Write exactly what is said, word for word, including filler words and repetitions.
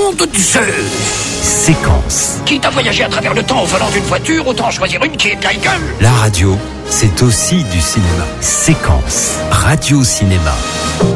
nom de Zeus. Séquence. Quitte à voyager à travers le temps au volant d'une voiture, autant choisir une qui est de la gueule. La radio, c'est aussi du cinéma. Séquence. Radio Cinéma.